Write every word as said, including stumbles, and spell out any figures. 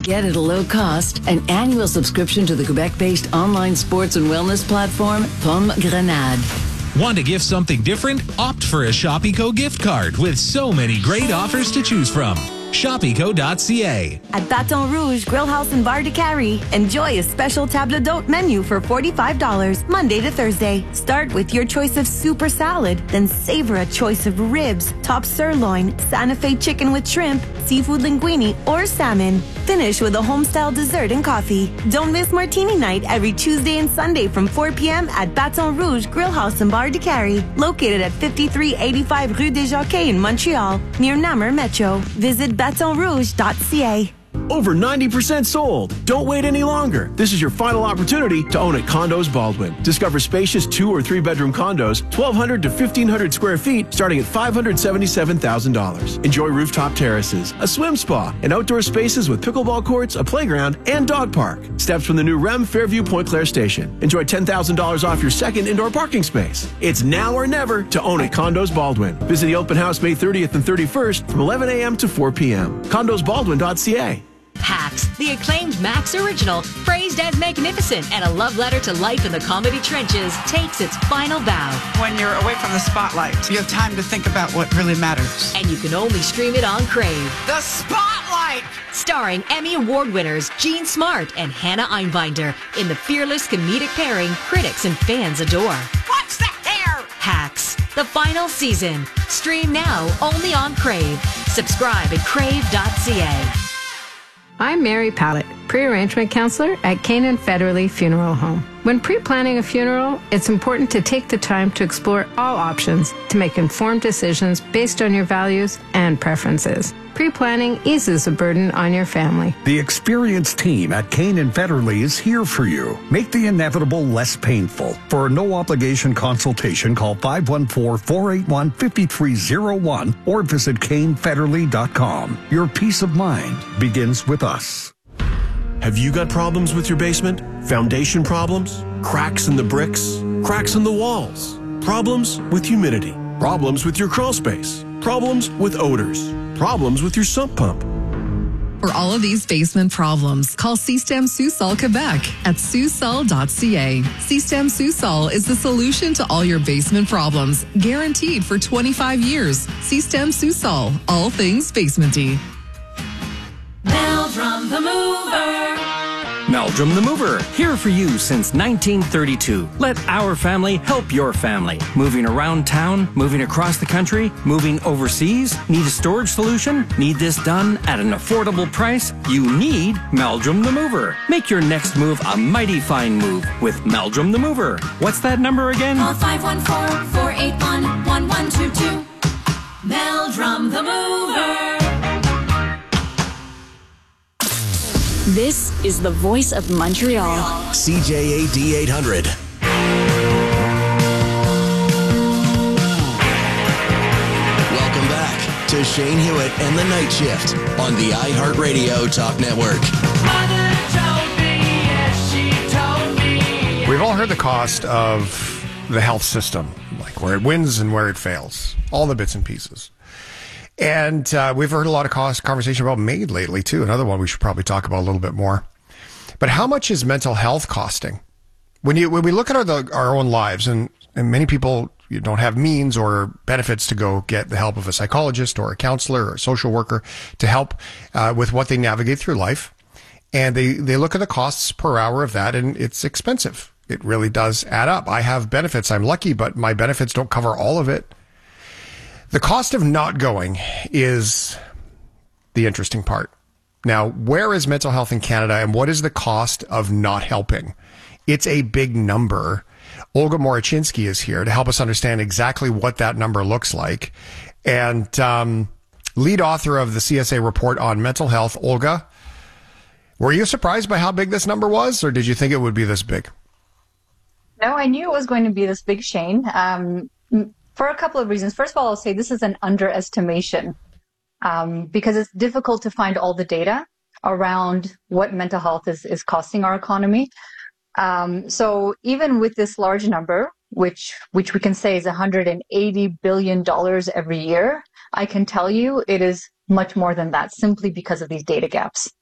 Get at a low cost an annual subscription to the Quebec-based online sports and wellness platform Pomme Grenade. Want to gift something different? Opt for a Shopeco gift card with so many great offers to choose from. Shopeco dot c a. At Baton Rouge Grill House and Bar de Carrie, enjoy a special table d'hôte menu for forty-five dollars Monday to Thursday. Start with your choice of super salad, then savor a choice of ribs, top sirloin, Santa Fe chicken with shrimp, seafood linguine, or salmon. Finish with a home-style dessert and coffee. Don't miss Martini Night every Tuesday and Sunday from four p.m. at Baton Rouge Grill House and Bar de Carrie, located at fifty-three eighty-five Rue des Jockeys in Montreal, near Namur Metro. Visit baton rouge dot c a. Over ninety percent sold. Don't wait any longer. This is your final opportunity to own at Condos Baldwin. Discover spacious two or three bedroom condos, twelve hundred to fifteen hundred square feet, starting at five hundred seventy-seven thousand dollars. Enjoy rooftop terraces, a swim spa, and outdoor spaces with pickleball courts, a playground, and dog park. Steps from the new R E M Fairview Pointe Claire station. Enjoy ten thousand dollars off your second indoor parking space. It's now or never to own at Condos Baldwin. Visit the open house May thirtieth and thirty-first from eleven a.m. to four p.m. condos baldwin dot c a. Hacks, the acclaimed Max original, praised as magnificent and a love letter to life in the comedy trenches, takes its final bow. When you're away from the spotlight, you have time to think about what really matters. And you can only stream it on Crave. The Spotlight! Starring Emmy Award winners Jean Smart and Hannah Einbinder in the fearless comedic pairing critics and fans adore. What's the hair? Hacks, the final season. Stream now only on Crave. Subscribe at crave dot c a. I'm Mary Pallett, pre-arrangement counselor at Canaan Federally Funeral Home. When pre-planning a funeral, it's important to take the time to explore all options to make informed decisions based on your values and preferences. Pre-planning eases the burden on your family. The experienced team at Canaan Federally is here for you. Make the inevitable less painful. For a no-obligation consultation, call five one four, four eight one, five three zero one or visit cane federally dot com. Your peace of mind begins with us. Have you got problems with your basement? Foundation problems? Cracks in the bricks? Cracks in the walls? Problems with humidity? Problems with your crawl space? Problems with odors? Problems with your sump pump? For all of these basement problems, call Système Sous-Sol Quebec at sous sol dot c a. Système Sous-Sol is the solution to all your basement problems, guaranteed for twenty-five years. Système Sous-Sol, all things basementy. Meldrum the Mover. Meldrum the Mover, here for you since nineteen thirty-two. Let our family help your family. Moving around town, moving across the country, moving overseas. Need a storage solution? Need this done at an affordable price? You need Meldrum the Mover. Make your next move a mighty fine move with Meldrum the Mover. What's that number again? Call five one four, four eight one, one one two two. Meldrum the Mover. This is the voice of Montreal. C J A D eight hundred. Welcome back to Shane Hewitt and the Night Shift on the iHeartRadio Talk Network. We've all heard the cost of the health system, like where it wins and where it fails, all the bits and pieces. And uh, we've heard a lot of cost conversation about MAID lately, too. Another one we should probably talk about a little bit more. But how much is mental health costing? When you when we look at our, the, our own lives, and, and many people you don't have means or benefits to go get the help of a psychologist or a counselor or a social worker to help uh, with what they navigate through life. And they, they look at the costs per hour of that, and it's expensive. It really does add up. I have benefits. I'm lucky, but my benefits don't cover all of it. The cost of not going is the interesting part. Now, where is mental health in Canada, and what is the cost of not helping? It's a big number. Olga Morochinsky is here to help us understand exactly what that number looks like. And um, lead author of the C S A report on mental health, Olga, were you surprised by how big this number was, or did you think it would be this big? No, I knew it was going to be this big, Shane. Um, For a couple of reasons. First of all, I'll say this is an underestimation um, because it's difficult to find all the data around what mental health is, is costing our economy. Um, so even with this large number, which which we can say is one hundred eighty billion dollars every year, I can tell you it is much more than that simply because of these data gaps.